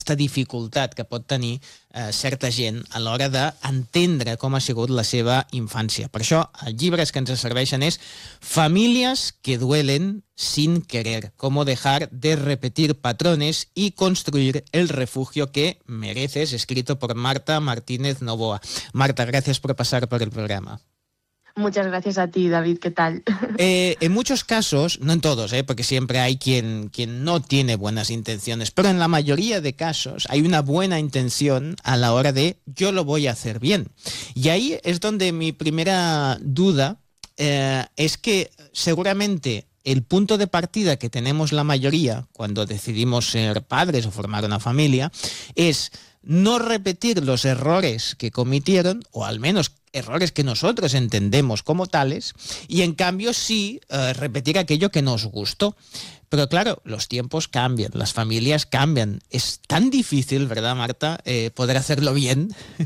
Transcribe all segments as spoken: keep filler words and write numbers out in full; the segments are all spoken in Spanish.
aquesta dificultat que pot tenir eh, certa gent a l'hora d'entendre com ha sigut la seva infància. Per això, els llibres que ens serveixen és Famílies que duelen sin querer, cómo dejar de repetir patrones y construir el refugio que mereces, escrito por Marta Martínez Novoa. Marta, gracias por pasar por el programa. Muchas gracias a ti, David. ¿Qué tal? Eh, en muchos casos, no en todos, eh, porque siempre hay quien, quien no tiene buenas intenciones, pero en la mayoría de casos hay una buena intención a la hora de yo lo voy a hacer bien. Y ahí es donde mi primera duda eh, es que seguramente el punto de partida que tenemos la mayoría cuando decidimos ser padres o formar una familia es no repetir los errores que cometieron, o al menos errores que nosotros entendemos como tales, y en cambio sí eh, repetir aquello que nos gustó. Pero claro, los tiempos cambian, las familias cambian. Es tan difícil, ¿verdad, Marta, eh, poder hacerlo bien?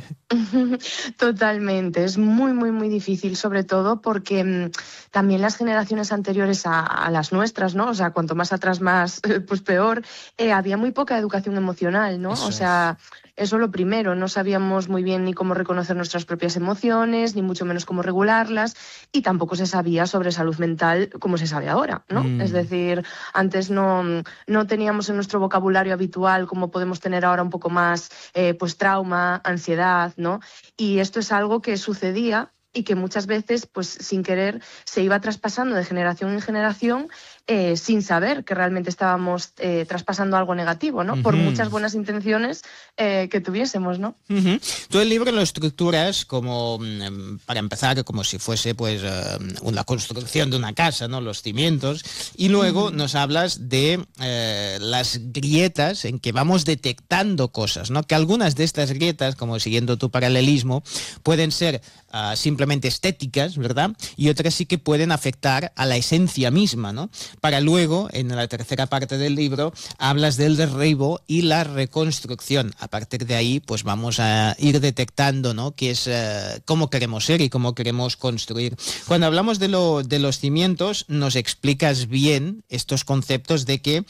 Totalmente, es muy, muy, muy difícil, sobre todo porque mmm, también las generaciones anteriores a, a las nuestras, ¿no? O sea, cuanto más atrás más, pues peor, eh, había muy poca educación emocional, ¿no? Eso o sea... Es. Eso lo primero, no sabíamos muy bien ni cómo reconocer nuestras propias emociones, ni mucho menos cómo regularlas, y tampoco se sabía sobre salud mental como se sabe ahora, ¿no? Mm. Es decir, antes no, no teníamos en nuestro vocabulario habitual como podemos tener ahora un poco más eh, pues trauma, ansiedad, ¿no? Y esto es algo que sucedía y que muchas veces, pues sin querer, se iba traspasando de generación en generación eh, sin saber que realmente estábamos eh, traspasando algo negativo, ¿no? Uh-huh. Por muchas buenas intenciones eh, que tuviésemos, ¿no? Uh-huh. Tú el libro lo estructuras como, para empezar, como si fuese pues uh, la construcción de una casa, ¿no? Los cimientos, y luego uh-huh. nos hablas de eh, las grietas en que vamos detectando cosas, ¿no? Que algunas de estas grietas, como siguiendo tu paralelismo, pueden ser uh, simplemente estéticas, ¿verdad? Y otras sí que pueden afectar a la esencia misma, ¿no? Para luego, en la tercera parte del libro, hablas del derribo y la reconstrucción. A partir de ahí, pues vamos a ir detectando, ¿no? Qué es, uh, cómo queremos ser y cómo queremos construir. Cuando hablamos de, lo, de los cimientos, nos explicas bien estos conceptos de que,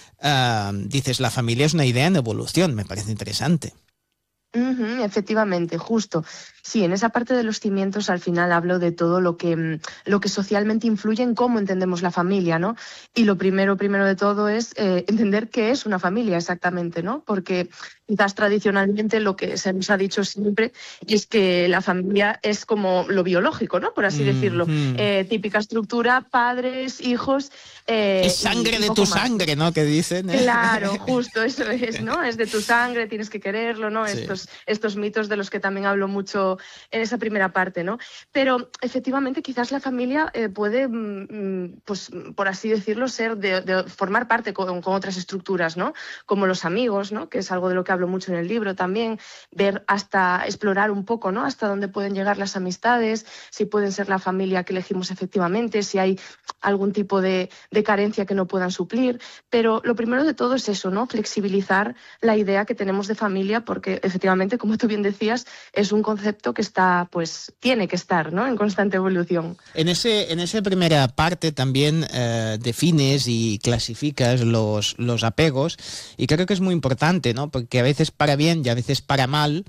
uh, dices, la familia es una idea en evolución. Me parece interesante. Uh-huh, efectivamente, justo. Sí, en esa parte de los cimientos al final hablo de todo lo que, lo que socialmente influye en cómo entendemos la familia, ¿no? Y lo primero, primero de todo es eh, entender qué es una familia exactamente, ¿no? Porque quizás tradicionalmente lo que se nos ha dicho siempre es que la familia es como lo biológico, ¿no? Por así mm, decirlo. Mm. Eh, típica estructura, padres, hijos... Eh, es sangre de tu más. Sangre, ¿no? Que dicen. ¿eh? Claro, justo eso es, ¿no? Es de tu sangre, tienes que quererlo, ¿no? Sí. Estos, estos mitos de los que también hablo mucho en esa primera parte, ¿no? Pero efectivamente quizás la familia eh, puede, mm, pues por así decirlo, ser de, de formar parte con, con otras estructuras, ¿no? Como los amigos, ¿no? Que es algo de lo que hablo mucho en el libro también, ver hasta, explorar un poco, ¿no? Hasta dónde pueden llegar las amistades, si pueden ser la familia que elegimos efectivamente, si hay algún tipo de, de carencia que no puedan suplir, pero lo primero de todo es eso, ¿no? Flexibilizar la idea que tenemos de familia, porque efectivamente, como tú bien decías, es un concepto que está, pues, tiene que estar, ¿no? En constante evolución. En ese, en esa primera parte también eh, defines y clasificas los, los apegos, y creo que es muy importante, ¿no? Porque a veces para bien y a veces para mal,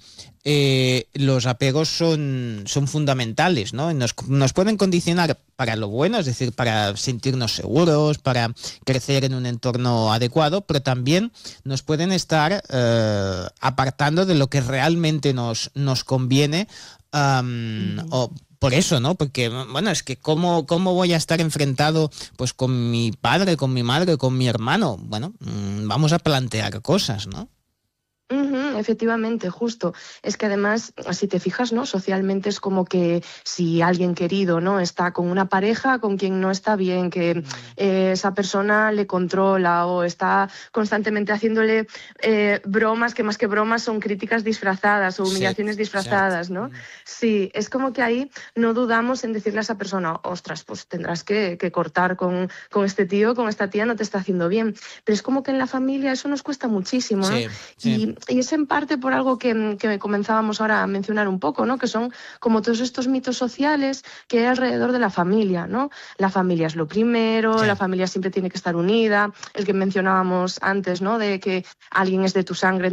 eh, los apegos son, son fundamentales, ¿no? Nos, nos pueden condicionar para lo bueno, es decir, para sentirnos seguros, para crecer en un entorno adecuado, pero también nos pueden estar eh, apartando de lo que realmente nos, nos conviene, um, mm. o por eso, ¿no? Porque, bueno, es que ¿cómo, cómo voy a estar enfrentado pues con mi padre, con mi madre, con mi hermano? Bueno, mmm, vamos a plantear cosas, ¿no? Uh-huh, efectivamente, justo. Es que además, si te fijas, ¿no? Socialmente es como que si alguien querido, ¿no? Está con una pareja con quien no está bien, que eh, esa persona le controla o está constantemente haciéndole eh, bromas, que más que bromas son críticas disfrazadas o humillaciones sí, disfrazadas, ¿no? Sí, es como que ahí no dudamos en decirle a esa persona, ostras, pues tendrás que, que cortar con, con este tío, con esta tía, no te está haciendo bien. Pero es como que en la familia eso nos cuesta muchísimo, ¿no? Sí, sí. Y Y es en parte por algo que, que comenzábamos ahora a mencionar un poco, ¿no? Que son como todos estos mitos sociales que hay alrededor de la familia, ¿no? La familia es lo primero, sí. La familia siempre tiene que estar unida, el que mencionábamos antes, ¿no? De que alguien es de tu sangre,